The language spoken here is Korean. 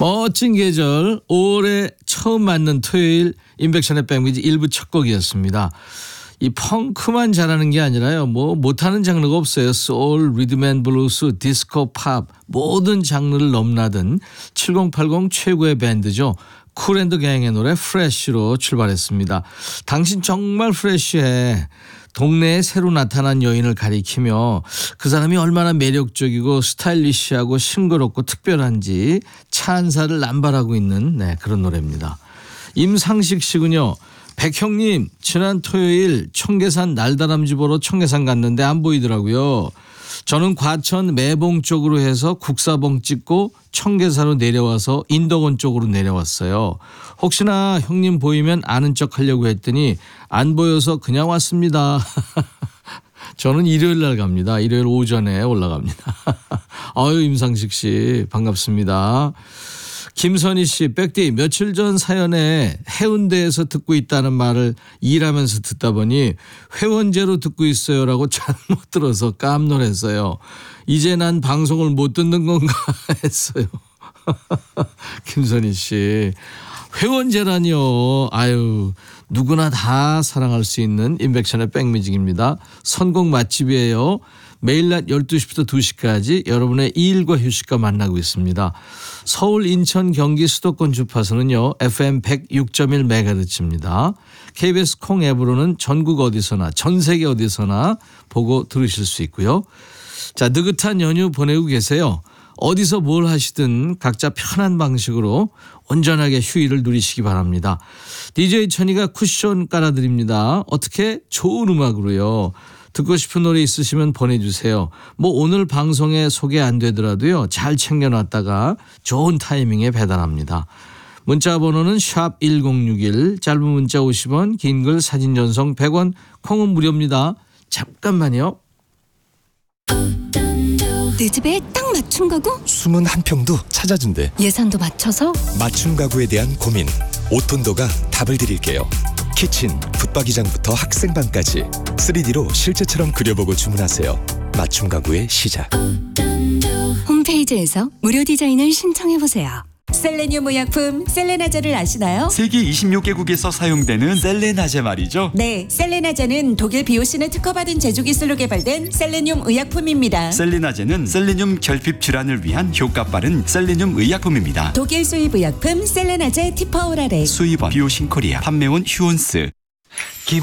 멋진 계절 5월에 처음 맞는 토요일 인백션의 백뮤직 1부 첫 곡이었습니다. 이 펑크만 잘하는 게 아니라요. 뭐 못하는 장르가 없어요. 소울, 리듬 앤 블루스, 디스코, 팝 모든 장르를 넘나든 7080 최고의 밴드죠. 쿨앤더 갱의 노래 프레쉬로 출발했습니다. 당신 정말 프레쉬해. 동네에 새로 나타난 여인을 가리키며 그 사람이 얼마나 매력적이고 스타일리시하고 싱그럽고 특별한지 찬사를 남발하고 있는 그런 노래입니다. 임상식 씨군요. 백형님 지난 토요일 청계산 날다람쥐 보러 청계산 갔는데 안 보이더라고요. 저는 과천 매봉 쪽으로 해서 국사봉 찍고 청계산으로 내려와서 인덕원 쪽으로 내려왔어요. 혹시나 형님 보이면 아는 척 하려고 했더니 안 보여서 그냥 왔습니다. 저는 일요일 날 갑니다. 일요일 오전에 올라갑니다. 아유 임상식 씨 반갑습니다. 김선희 씨, 백디 며칠 전 사연에 해운대에서 듣고 있다는 말을 일하면서 듣다 보니 회원제로 듣고 있어요라고 잘못 들어서 깜놀했어요. 이제 난 방송을 못 듣는 건가 했어요. 김선희 씨, 회원제라니요. 아유, 누구나 다 사랑할 수 있는 인백션의 백뮤직입니다. 선곡 맛집이에요. 매일 낮 12시부터 2시까지 여러분의 일과 휴식과 만나고 있습니다. 서울, 인천, 경기 수도권 주파수는요. FM 106.1MHz입니다. KBS 콩 앱으로는 전국 어디서나 전 세계 어디서나 보고 들으실 수 있고요. 자, 느긋한 연휴 보내고 계세요. 어디서 뭘 하시든 각자 편한 방식으로 온전하게 휴일을 누리시기 바랍니다. DJ 천이가 쿠션 깔아드립니다. 어떻게? 좋은 음악으로요. 듣고 싶은 노래 있으시면 보내주세요. 뭐 오늘 방송에 소개 안 되더라도요. 잘 챙겨놨다가 좋은 타이밍에 배달합니다. 문자 번호는 샵 1061, 짧은 문자 50원, 긴 글 사진 전송 100원, 콩은 무료입니다. 잠깐만요. 내 집에 딱 맞춤 가구? 숨은 한 평도 찾아준대. 예산도 맞춰서? 맞춤 가구에 대한 고민 오톤도가 답을 드릴게요. 키친, 붙박이장부터 학생방까지 3D로 실제처럼 그려보고 주문하세요. 맞춤 가구의 시작. 홈페이지에서 무료 디자인을 신청해보세요. 셀레늄 의약품 셀레나제를 아시나요? 세계 26개국에서 사용되는 셀레나제 말이죠. 네, 셀레나제는 독일 BOC는 특허받은 제조기술로 개발된 셀레늄 의약품입니다. 셀레나제는 셀레늄 결핍 질환을 위한 효과 빠른 셀레늄 의약품입니다. 독일 수입 의약품 셀레나제 티퍼오라레. 수입원 비오신코리아, 판매원 휴온스.